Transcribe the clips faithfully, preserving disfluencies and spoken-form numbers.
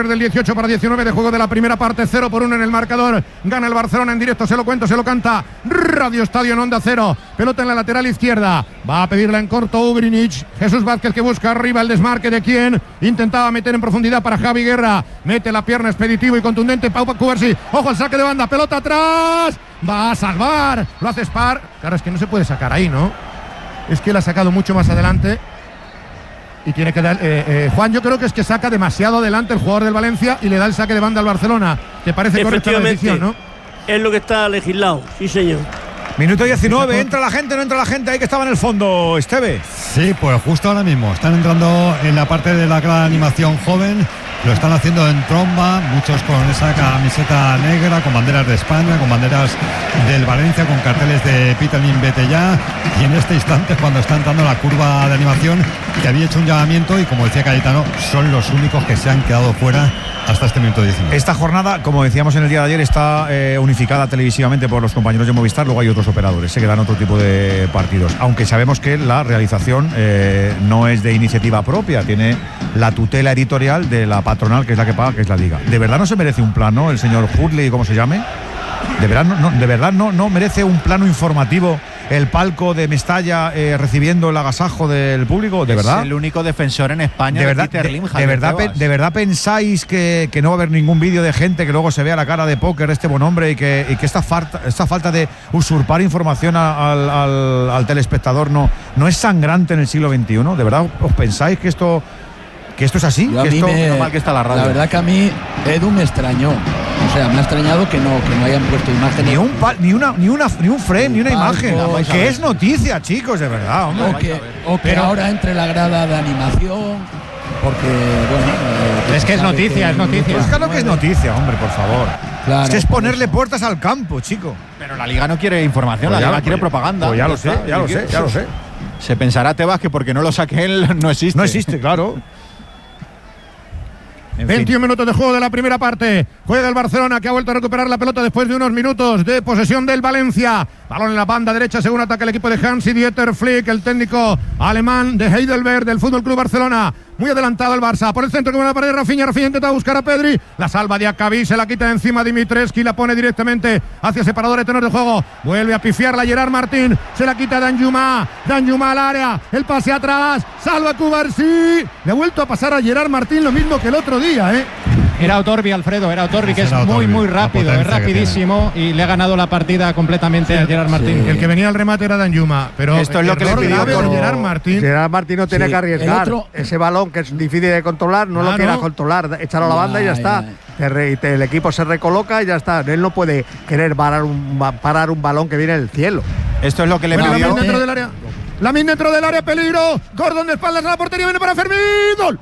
correr del dieciocho para diecinueve de juego de la primera parte, cero por uno en el marcador. Gana el Barcelona en directo, se lo cuento, se lo canta Radio Estadio en Onda Cero. Pelota en la lateral izquierda, va a pedirla en corto Ugrinic. Jesús Vázquez que busca arriba el desmarque de quien intentaba meter en profundidad para Javi Guerra. Mete la pierna expeditivo y contundente Pau Cubarsí. Ojo al saque de banda, pelota atrás. Va a salvar, lo hace Spar. Claro, es que no se puede sacar ahí, ¿no? Es que él ha sacado mucho más adelante. Y tiene que dar, eh, eh, Juan, yo creo que es que saca demasiado adelante el jugador del Valencia y le da el saque de banda al Barcelona. ¿Te parece correcta la decisión, no? Es lo que está legislado, sí señor. Minuto diecinueve, entra la gente, no entra la gente, ahí que estaba en el fondo, Esteve. Sí, pues justo ahora mismo, están entrando en la parte de la gran animación joven, lo están haciendo en tromba, muchos con esa camiseta negra, con banderas de España, con banderas del Valencia, con carteles de Pitelin Vete Ya, y en este instante cuando está entrando la curva de animación, que había hecho un llamamiento y como decía Cayetano, son los únicos que se han quedado fuera hasta este minuto diecinueve. Esta jornada, como decíamos en el día de ayer, está eh, unificada televisivamente por los compañeros de Movistar, luego hay otros operadores se quedan otro tipo de partidos, aunque sabemos que la realización eh, no es de iniciativa propia, tiene la tutela editorial de la patronal, que es la que paga, que es la Liga. ¿De verdad no se merece un plano el señor Hurley, como se llame? ¿De verdad no, no, de verdad no, no merece un plano informativo el palco de Mestalla eh, recibiendo el agasajo del público? ¿De verdad? Es el único defensor en España de, de verdad, Peter de, Lim, de, verdad pe, ¿De verdad pensáis que, que no va a haber ningún vídeo de gente que luego se vea la cara de póker este buen hombre y que, y que esta, falta, esta falta de usurpar información a, al, al, al telespectador no, no es sangrante en el siglo veintiuno? ¿De verdad os pensáis que esto, que esto es así? Yo a que mí esto, me, lo mal que está la radio. La verdad que a mí Edu me extrañó. O sea, me ha extrañado que no, que no hayan puesto imágenes. Ni un, pa, ni una, ni una, ni un frame, ni una palco, imagen. Que es noticia, chicos, de verdad, hombre. O que, o que ahora entre la grada de animación. Porque, bueno. Eh, es que es noticia, que es noticia. Pues claro que es noticia, hombre, por favor. Claro, es que es ponerle puertas al campo, chico. Pero la Liga no quiere información, pues la Liga lo, quiere pues, propaganda. Pues ya lo sé, ya lo sé, ya lo sé. Se pensará Tebas que porque no lo saque él no existe. No existe, claro. En veintiún minutos de juego de la primera parte. Juega el Barcelona, que ha vuelto a recuperar la pelota después de unos minutos de posesión del Valencia. Balón en la banda derecha según ataca el equipo de Hansi-Dieter Flick, el técnico alemán de Heidelberg del Fútbol Club Barcelona. Muy adelantado el Barça. Por el centro que va a la pared Rafinha. Rafinha intenta buscar a Pedri. La salva de Akabi, se la quita de encima Dimitrescu y la pone directamente hacia separador de tenor de juego. Vuelve a pifiarla Gerard Martín. Se la quita Danjuma. Danjuma al área. El pase atrás. Salva Cubarsí. Le ha vuelto a pasar a Gerard Martín lo mismo que el otro día, ¿eh? Era Otorbi, Alfredo, era Otorbi, que es Otorbi, muy, muy rápido, es rapidísimo y le ha ganado la partida completamente sí, a Gerard Martín. Sí. El que venía al remate era Danjuma, pero esto es lo que le pidió por Gerard Martín. Gerard Martín no tiene sí, que arriesgar. Otro, ese balón que es difícil de controlar, no claro. lo quiera controlar, echarlo a la banda y ya está. Te re, te, el equipo se recoloca y ya está. Él no puede querer parar un, parar un balón que viene del cielo. Esto es lo que le bueno, pidió. Lamin dentro del área. Lamin dentro del área, peligro. Gordon de espaldas a la portería, viene para Fermín. ¡Gol!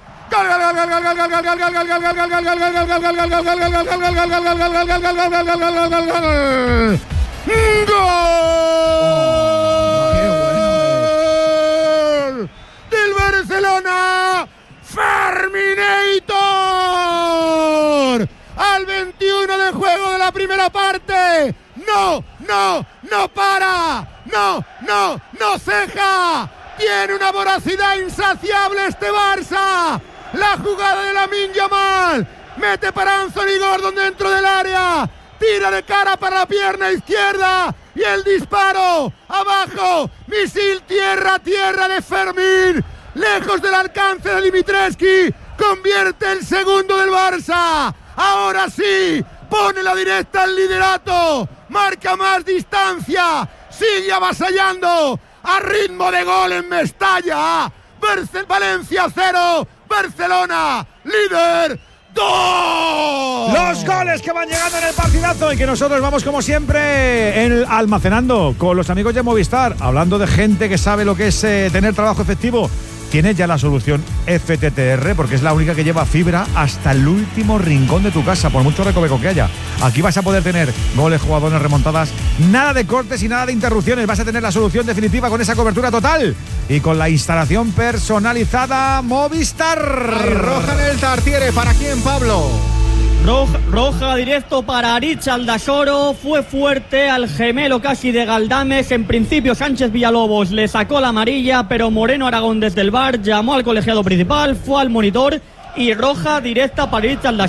del Barcelona, Ferminator, al veintiuno de juego de la primera parte. No, no, no para, no, no, no ceja. Tiene una voracidad insaciable este Barça. La jugada de Lamine Yamal. Mete para Anthony Gordon dentro del área. Tira de cara para la pierna izquierda. Y el disparo. Abajo. Misil tierra, tierra de Fermín. Lejos del alcance de Dimitrescu. Convierte el segundo del Barça. Ahora sí. Pone la directa al liderato. Marca más distancia. Sigue avasallando. A ritmo de gol en Mestalla. Valencia cero. Barcelona, líder, dos. Los goles que van llegando en el partidazo y que nosotros vamos como siempre en, almacenando con los amigos de Movistar. Hablando de gente que sabe lo que es eh, tener trabajo efectivo. Tienes ya la solución F T T R porque es la única que lleva fibra hasta el último rincón de tu casa, por mucho recoveco que haya. Aquí vas a poder tener goles, jugadores, remontadas, nada de cortes y nada de interrupciones. Vas a tener la solución definitiva con esa cobertura total y con la instalación personalizada Movistar. Ay, roja en el Tartiere. ¿Para quién, Pablo? Roja, roja directo para Aritz Aldasoro. Fue fuerte al gemelo casi de Galdames. En principio Sánchez Villalobos le sacó la amarilla, pero Moreno Aragón desde el V A R llamó al colegiado principal, fue al monitor y roja directa para Aritz Aldasoro.